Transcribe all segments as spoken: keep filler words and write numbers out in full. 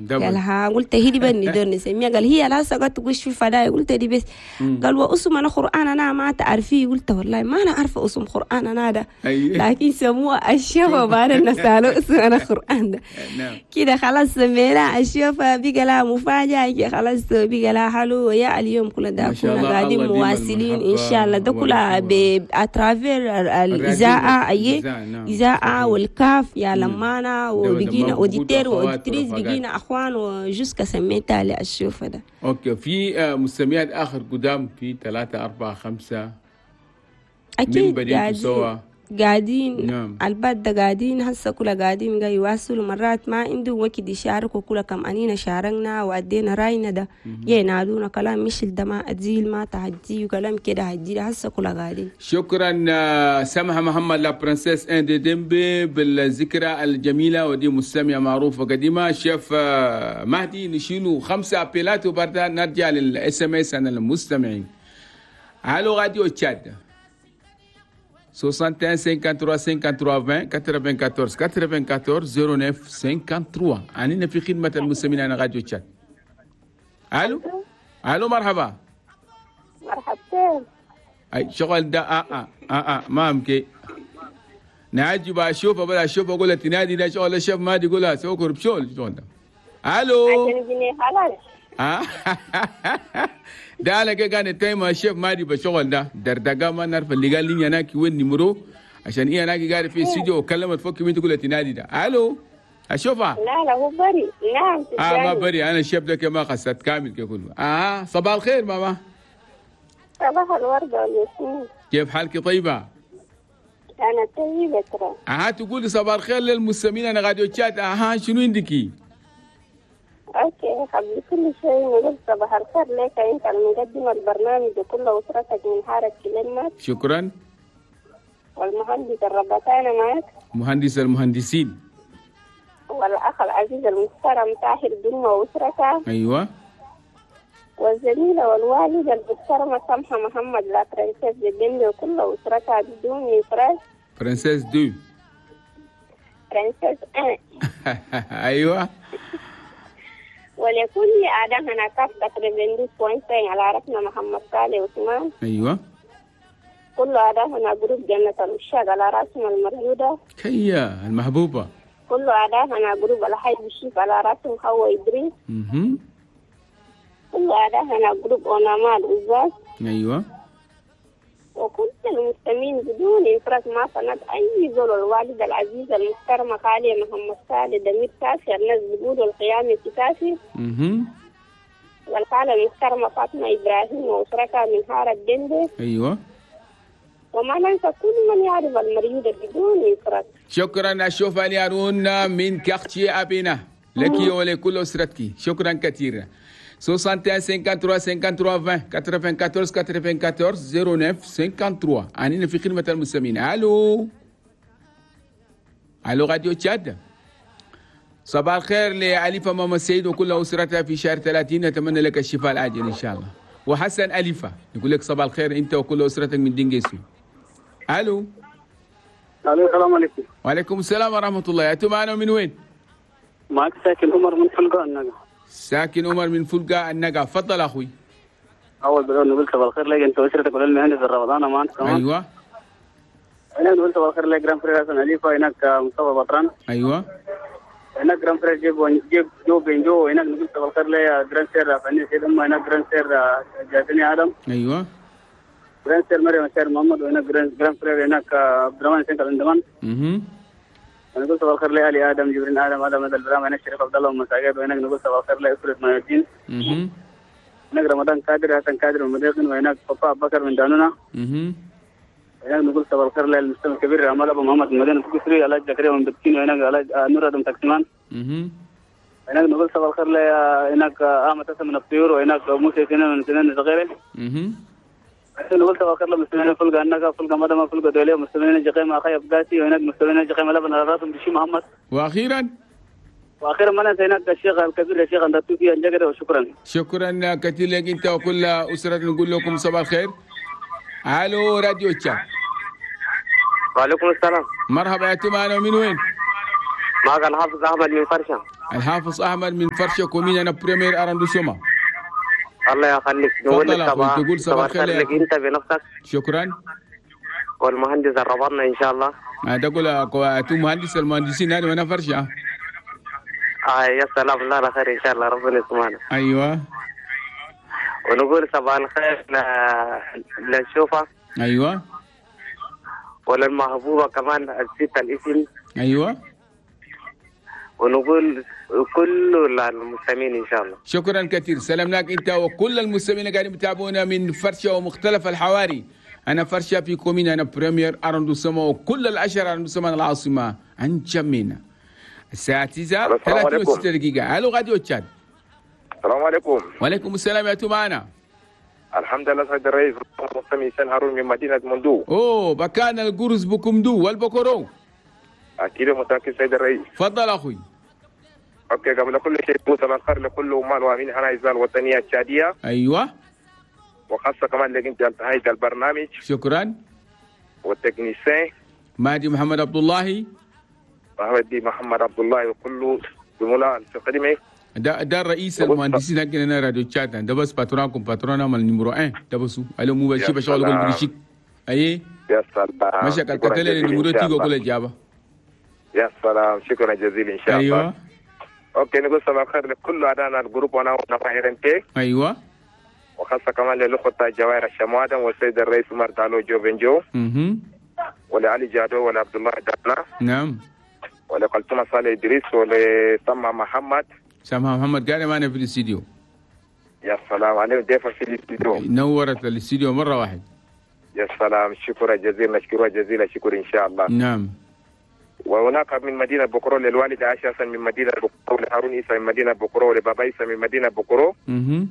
قالها قلت هي دي بني دور نسميها. قال هي لا سقط تقش في فداي. قلت دي بس. قال واسم انا قران انا ما تعرفيه. قلت والله ما انا عارفه اسم قران انا ده لكن سموه الشفا بعد النسالو اسم انا قران ده كده خلاص سمينا الشفا بقى لها مفاجاه خلاص بقى لها حلو. يا اليوم كل ده كنا قاعدين مواصلين ان شاء الله ده كلها باترافير الاذاعه اي اذاعه والكاف يا لمانا وبقينا اوديتير واوديتريز بقينا اخوان وجوسكا سميتها للشوفه ده. اوكي في مسميات اخر قدام في ثلاثة أربعة خمسة اكيد قاعدين قاعدين نعم. البلد ده قاعدين هسه كلها قاعدين قاعد يواصلوا مرات ما عنده وقت يشاركوا كلها كم انينا شاركنا وادينا راينا ده ينادونا كلام مش الدماء تزيل ما تهجي وكلام كده هجي هسه كلها قاعدين. شكرا سمحة محمد لا برنسيس اندي ديمبي بالذكرى الجميله ودي مستمعه معروفه قديمه. شيف مهدي نشيلوا خمسه ابيلات وبعدها نرجع للاس ام اس عن المستمعين. الو راديو تشاد soixante et un cinquante-trois cinquante-trois vingt quatre-vingt-quatorze quatre-vingt-quatorze zéro neuf cinquante-trois. أنا في خدمة المستمعين أنا راديو تشاد. ألو ألو مرحبا. مرحبتين. أي شغل ده آه آه آه آه ما أمكي. ناجي بشوف بدأ أشوف أقول تنادي ده شغل الشيف ما دي يقولها سووا كربشول شغل ده. ألو. عشان جنيه خلاص. آه ده أنا كان تايم الشيف ما دي بشغل ده دردقة ما نعرف اللي قال لي أنا كي وين نمرو عشان إيه أنا كي قاعد في استوديو وكلمت فوق مين تقول تنادي ده. ألو أشوفها. لا لا هو بري نعم. آه ما بري أنا الشيف ده كما قصت كامل كله. آه صباح الخير ماما. صباح الوردة والياسمين. كيف حالك طيبة؟ أنا طيبة ترى. آه تقولي صباح الخير للمستمعين أنا راديو تشات. آه شنو عندكي؟ اوكي قبل كل شيء نقول صباح الخير لك انت المقدم البرنامج وكل اسرتك من حاره كلمات. شكرا. والمهندس الربطانه معك. مهندس المهندسين. والاخ العزيز المحترم طاهر دنيا واسرته. ايوه. والزميله والوالده المحترمه سمحه محمد لا برنسيس ديمبي وكل اسرتها بدون افراج. برنسيس دو. برنسيس ان. ايوه. ولكل أعدائنا كافة تقريبا كويسين على عرفنا محمد صالح عثمان. أيوة. كل أعدائنا جروب جنة الوشاق على رأسنا المريودة. كيا المحبوبة. كل أعدائنا جروب الحي بالشيف على رأسهم حوا إدريس. اها. كل أعدائنا جروب أونامان وزاز. أيوة. وكل المستمعين بدون إفراط ما سند أي زول. الوالدة العزيزة المحترمة خالية محمد صالح دمير كافي الناس بيقولوا القيام الكتافي. اها. والخالة المحترمة فاطمة إبراهيم وأسرتها من حارة دندي. أيوة. وما ننسى كل من يعرف المريضة بدون إفراط. شكرا أشوف اليارون من كاختي أبينا لك ولكل أسرتك. شكرا كثيرا. soixante et un cinquante-trois cinquante-trois vingt quatre-vingt-quatorze quatre-vingt-quatorze zéro neuf cinquante-trois. أنا في خدمة المستمعين. ألو ألو راديو تشاد. صباح الخير لأليفة ماما السيد وكل أسرتها في شهر ثلاثين. نتمنى لك الشفاء العاجل إن شاء الله. وحسن أليفة يقول لك صباح الخير أنت وكل أسرتك من دنجيسو. ألو ألو السلام عليكم. وعليكم السلام ورحمة الله. يا معنا من وين؟ معك ساكن عمر من فلقاء النقا. ساكن عمر من فلقاء النقا. تفضل أخوي. أول بدون نقول صباح الخير لك أنت وأسرتك وللمهندس الرمضان أمان كمان. أيوة. هناك نقول صباح الخير لك جرام فرير حسن أليفة. هناك مصطفى بطران. أيوة. هناك جرام فرير جيب جيب جو بنجو. هناك نقول صباح الخير لك جرام سير فني سيد أمه. هناك جرام سير جاتني آدم. أيوة. جرام سير مريم سير محمد. وهناك جرام فرير هناك عبد الرحمن سيد الأندمان. اها. نقول صباح الخير لأهلي آدم جبرين آدم آدم هذا البرنامج. هناك شريف عبد الله ومساجد. وهناك نقول صباح الخير لأسرة مايوتين. اها. هناك رمضان كادر حسن كادر ومديقن. وهناك بابا بكر من دانونا. اها. هناك نقول صباح الخير للمستمع الكبير عمال أبو محمد المدينة القصري علاج زكريا من بكين. وهناك علاج نور آدم تكسمان. اها. هناك نقول صباح الخير ل هناك أحمد حسن من الطيور. وهناك موسى سنين من سنين صغيرة. اها. نقول صباح الخير للمستمعين فلقة النقا فلقة مدام فلقة دولية مستمعين جقيمة أخي أبقاسي. وهناك مستمعين جقيمة لبن على راسهم بشي محمد. وأخيرا واخيرا ما ننسى هناك الشيخ الكبير الشيخ انداتوفي الجقري. وشكرا. شكرا كثير لك انت وكل اسره. نقول لكم صباح الخير. الو راديو تشاد. وعليكم السلام. مرحبا يا تمانو من وين؟ معك الحافظ احمد من فرشة. الحافظ احمد من فرشه كومين انا بريمير اراندوسوما. الله يخليك. نقول تفضل اخوي صباح تقول صباح الخير لك انت بنفسك. شكرا. والمهندس الرباطنا ان شاء الله. هذا اقول تو مهندس المهندسين هذه وانا فرشه. اه يا سلام الله على خير ان شاء الله ربنا يسمعنا. ايوه. ونقول صباح الخير ل... للشوفه. ايوه. وللمحبوبه كمان الست الاسم. ايوه. ونقول كل المستمعين ان شاء الله. شكرا كثير، سلام لك انت وكل المستمعين اللي قاعدين يتابعونا من فرشه ومختلف الحواري. انا فرشه في كومين انا بريمير اراندوسوما وكل العشر اراندوسوما العاصمه عن جمينا. الساعه تسعة ثلاثين وستة دقيقه. الو راديو تشاد. السلام عليكم. وعليكم السلام يا تو معنا. الحمد لله سيد الرئيس مستمع سن هارون من مدينه مندو. اوه بكان الجرز بكمدو والبكرو. اكيد متاكد سيد الرئيس. تفضل اخوي. اوكي قبل كل شيء صباح الخير لكل امال وامين حنايزه الوطنيه التشاديه. ايوه. وخاصه كمان لك انت انتهيت البرنامج. شكرا. والتكنيسين مهدي محمد عبد الله. مهدي محمد عبد الله وكله زملاء في خدمه. ده ده رئيس المهندسين حقنا راديو تشات. ده بس باترونكم باترونا مال نيمرو واحد. ده بس الو مو بشي بشغل يقول بريشيك. اي يا سلام. ماشي كالكتله النيمرو تيجو كل اجابه. يا سلام شكرا جزيلا ان شاء الله. ايوه. اوكي نقول صباح الخير لكل اعضاء الجروب وانا ونفاهرنتي. ايوه. وخاصه كمان للاخوه الجواهر الشموادم والسيد الرئيس عمر دالو جو بنجو. اها. ولعلي جادو ولعبد الله دانا. نعم. ولقلتم صالح ادريس ولسمع محمد. سامح محمد قاعد معنا في الاستديو. يا سلام عليك ضيف في الاستديو. نورت الاستديو مره واحد. يا سلام شكرا جزيلا نشكرها جزيلا شكر ان شاء الله. نعم. وهناك من مدينه بكرو للوالده عائشه حسن من مدينه بكرو لهارون عيسى من مدينه بكرو ولبابا عيسى من مدينه بكرو. اها.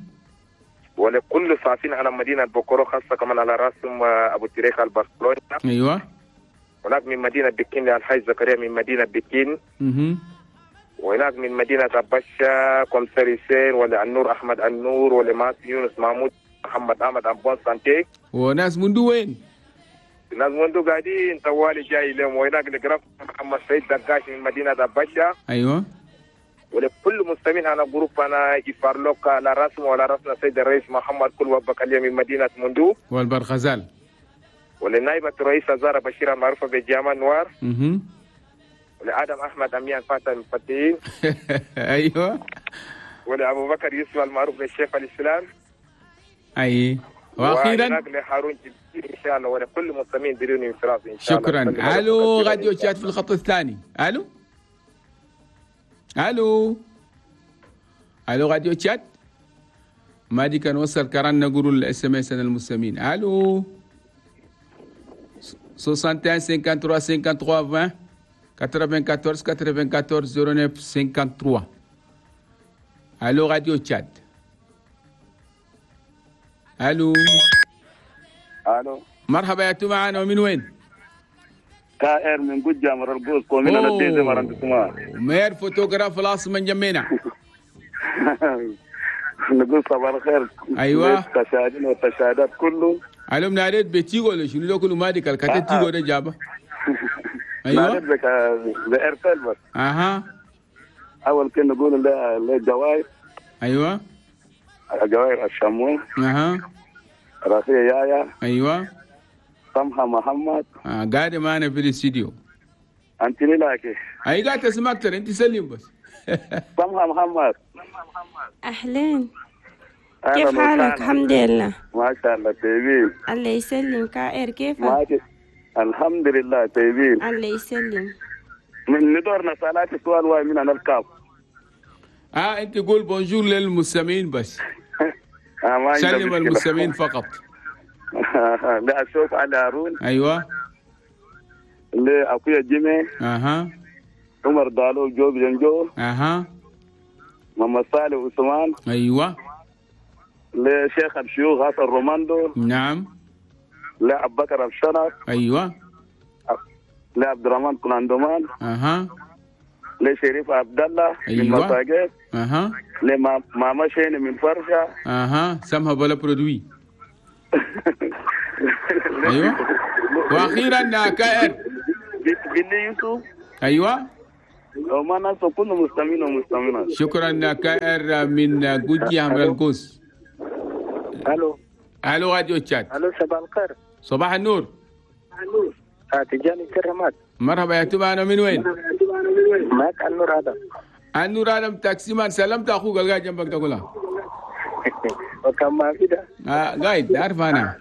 ولكل صافين على مدينه بكرو خاصه كمان على راسهم ابو تريخه البرشلونه. ايوه. هناك من مدينه بكين للحاج زكريا من مدينه بكين. اها. وهناك من مدينه البشا كومساري سين ولا النور احمد النور ولا ماس يونس محمود محمد احمد ابون سانتي. وناس مندو وين؟ ناس مندو قاعدين طوالي جاي لهم. وهناك الجراف محمد سيد دقاش من مدينه البشا. ايوه. ولكل مستمعين على جروب انا يفار لك على رسم ولا رسم السيد الرئيس محمد كل وبكاليه من مدينه مندو. والبرغزال. ولنائبة الرئيس زارة بشيرة معروفة بجامع نوار. اها. ولآدم أحمد أميان فاتن المفتحين. ايوه. ولأبو بكر يوسف المعروف بالشيخ الإسلام. اي. واخيرا لهارون جبير ان شاء الله ولكل المستمعين دروني انفراز ان شاء شكرا. الله. شكرا. الو راديو تشات في الخط الثاني. الو الو الو راديو تشات. ما دي كان وصل كران نقول الاس ام اس المستمعين. الو واحد وستين خمسة وخمسين خمسة وثلاثين أربعة عشر صفر تسعة صفر ثلاثة. الو راديو تشات. الو الو مرحبا يا تو معنا ومن وين؟ كائر من قجة مر القوس ومن الديزة مر الدسمار. مير فوتوغراف الاص من جمينا. نقول صباح الخير. ايوه. التشاهدين والتشاهدات كله. علوم ناريت بتيجو ولا شنو لو كل ما ديك الكاتب تيجو ده جابه. ايوه. ناريت بك بإرسال بس. اها. اول كنا نقول للجواهر. ايوه. الجواهر الشموي. اها. رافية يايا. ايوه. سمحة محمد. آه قاعد معنا في الاستديو. انت ليلاكي. اي قاعد تسمع اكثر انت سلم بس. سمحة محمد. اهلين. كيف حالك؟ الحمد لله. ما شاء الله طيبين. الله يسلم. كائر كيفك؟ ماشي الحمد لله طيبين. الله يسلم. من ندور نسالات سؤال واحد من الكاف. اه انت قول بونجور للمستمعين بس. آه سلم المستمعين فقط. لا اشوف على هارون. ايوه. لاخويا جيمي. اها. عمر دالو جو بجنجو. اها. محمد صالح عثمان. ايوه. لشيخ الشيوخ حسن روماندو. نعم. لأبو بكر الشنق. ايوه. لعبد الرحمن كلاندومان. اها. لشريف عبد الله. أيوة. من مساجد. اها. لماما شيني من فرشة. اها. سمها بلا برودوي. ايوه. واخيرا كائر. بني يوسف. ايوه. وما ناس كل مستمعين ومستمعات. شكرا كائر من جوجي حمر القوس. الو الو راديو تشات. الو صباح الخير. صباح النور. النور. تجاني كرمات. مرحبا يا تبع، انا من وين؟ معك النور ادم. النور ادم تاكسي مان، سلمت اخوك القاعد جنبك تقولها. وكم ما كده؟ اه قاعد عارف انا.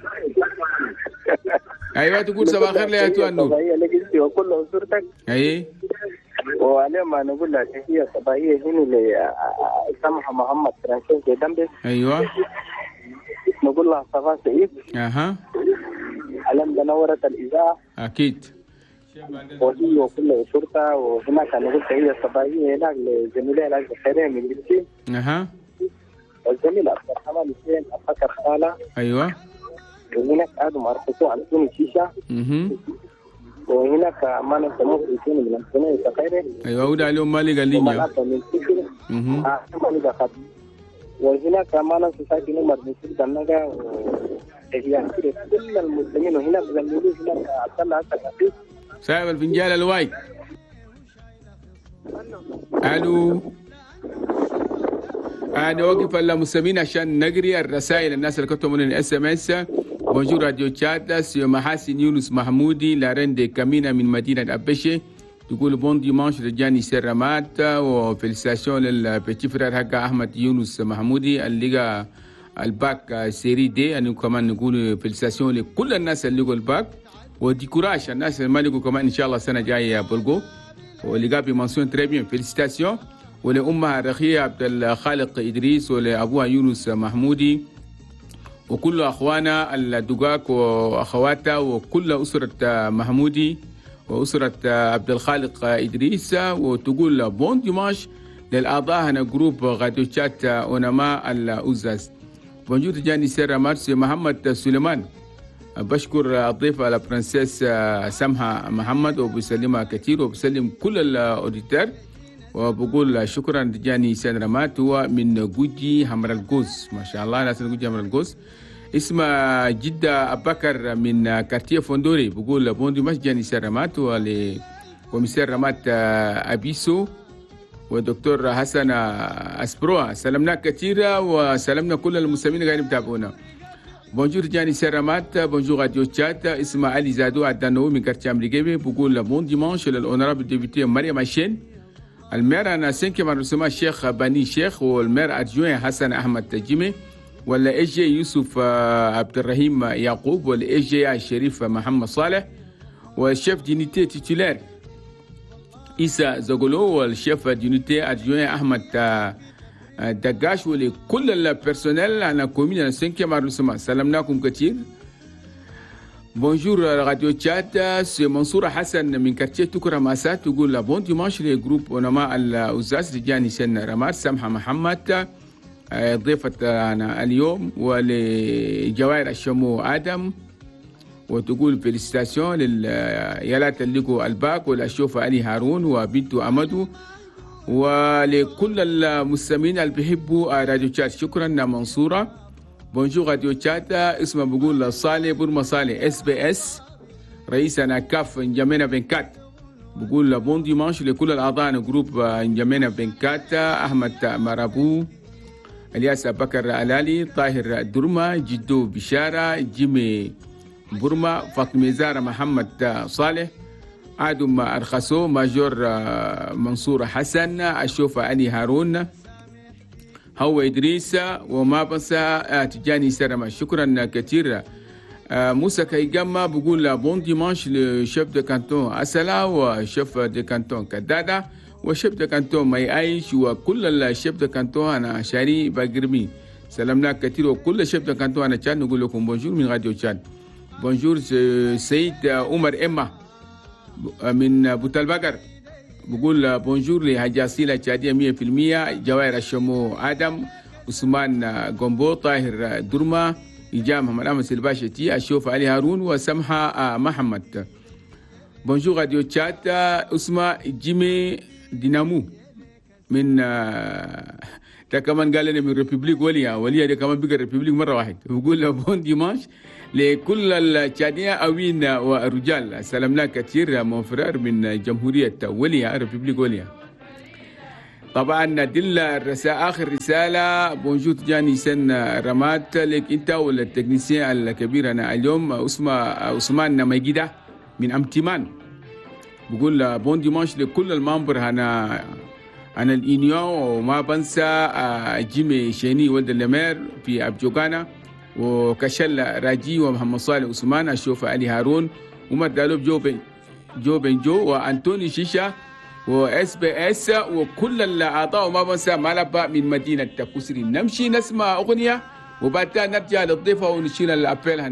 ايوه تقول صباح الخير يا تو النور. صباحيه لقيتي وكل صورتك. اي وعليه ما نقول لك هي صباحيه هنا لسمحه محمد فرانسيس دمبي. ايوه نقول لها صباح سعيد. اها علم نورت الاذاعه. اكيد. وهي وكل اسرتها، وهناك نقول هي صباحيه هناك لزميلها العز الخيرين من جنسي. اها والزميل عبد الرحمن حسين ابو بكر خاله. ايوه. وهناك ادم ارخصوا عن سوني شيشه. اها وهناك ما ننسى مخرجين من السنه الصغيره. ايوه وده اليوم مالي قال لي. اها وهناك ما ننسى ساكن عمر بن سيد النجا. وهي كل المسلمين، وهناك زميلي هناك عبد الله الثقفي صاحب الفنجان الوايت. الو انا واقف المستمعين عشان نقري الرسائل الناس اللي كتبوا من الاس ام اس. بونجور راديو تشات، سي محاسن يونس محمودي لارين دي كامينا من مدينه ابشي، تقول بون ديمانش رجاني سرمات وفيلساسيون للبيتي فرير حق احمد يونس محمودي اللي لقى الباك سيري دي. انا كمان نقول فيلساسيون لكل الناس اللي لقوا الباك، ودي كوراج الناس اللي ما لقوا كمان ان شاء الله السنه الجايه بلقوا، واللي قال بمنسون تري بيان فيلساسيون. ولأمها الرخية عبد الخالق إدريس، ولأبوها يونس محمودي، وكل أخوانا الدقاق وأخواتها، وكل أسرة محمودي وأسرة عبد الخالق إدريس. وتقول بون ديماش للأعضاء هنا جروب غاديو تشات ونماء الأوزاز. بونجور جاني سير مارسي محمد سليمان. بشكر الضيفة البرنسيس سمحة محمد، وبسلمها كثير، وبسلم كل الأوديتر، وبقول شكرا جاني سيد رمات. هو من جوجي حمر القوس، ما شاء الله ناس جوجي حمر القوس. اسمه جدة أبو بكر من كارتيه فوندوري، بقول بوندي مش جاني سيد رمات، ومسير رمات أبيسو ودكتور حسن أسبروها. سلمنا كثيرا وسلمنا كل المستمعين اللي قاعدين يتابعونا. بونجور جاني سيرامات، بونجور راديو تشات. اسمه علي زادو عدنو من كارتيه أمريكي، بقول بون ديمانش للأونرابل ديبيتي مريم عشين. المير أنا سينكي مرسومة الشيخ بني شيخ، والمير أدجوين حسن أحمد تجيمي، ولا إيش جي يوسف عبد الرحيم يعقوب، ولا إيش جي الشريف محمد صالح، والشيف دينيتي تيتولير إيسا زغولو، والشيف دينيتي أدجوين أحمد دقاش، ولكل البرسونيل أنا كومين سينكي مرسومة. سلمناكم كثير. بونجور راديو تشات، سي منصور حسن من كارتيه تكرة ماسات، تقول بون ديمانش لجروب ونماء الأوزاز رجاني سن رمات. سمحة محمد ضيفتنا اليوم، ولجواهر الشمو آدم، وتقول فيليستاسيون لليالات اللي لقوا الباك، والأشوفة علي هارون وبنته أمدو، ولكل المستمعين اللي بيحبوا راديو تشات. شكرا منصورة. بونجور راديو تشات، اسمه بقول صالح برما صالح اس بي اس رئيس انكاف انجمينا بنكات، بقول بون ديمانش لكل الاعضاء جروب انجمينا بنكات. احمد مرابو، الياس بكر الالي، طاهر درما، جدو بشاره، جيمي برما، فاطمه زاره، محمد صالح، ادم ارخصو، ماجور منصور حسن، اشوف علي هارون، هو إدريس، وما بنسى تجاني سرما. شكرا كثيرا. موسى كيجما بقول بون ديمانش لشيف دي كانتون أسلا، وشيف دي كانتون كدادا، وشيف دي كانتون ماي عايش، وكل الشيف دي كانتون أنا شاري باقرمي. سلامنا كثير، وكل شيف دي كانتون أنا تشان نقول لكم بونجور من راديو تشان. بونجور سيد عمر إما من بوتال بقر، بقول بونجور لهجاسيلة تشادية مية في المية. جواهر الشمو آدم، عثمان قنبو، طاهر درما، إجام محمد أحمد سلباشتي، أشوف علي هارون، وسمحة محمد. بونجور راديو تشات. اسمه جيمي دينامو من ده كمان قال لنا من ريبوبليك وليا وليا ده كمان بقى ريبوبليك مرة واحد. بقول بون ديمانش لكل التشادية أوين والرجال. سلامنا كثير منفرر من جمهورية وليا ريبوبليك وليا. طبعا دل الرسالة آخر رسالة بونجور تجاني سن رمات لك أنت ولا التكنيسيان الكبير أنا اليوم اسمه عثمان نميجدة من أمتمان بقول بون ديمانش لكل الممبر هنا أنا الإنيو وما بنسى جيمي شيني ولد اللمير في أبجوغانا وكشل راجي ومحمد صالح عثمان أشوف علي هارون ومر دالوب جو بن جو بن جو وأنتوني شيشة واس بي اس وكل الاعضاء وما بنسى ملبا من مدينه تكسري. نمشي نسمع اغنيه وبعدها نرجع للضيفه ونشيل الابيل.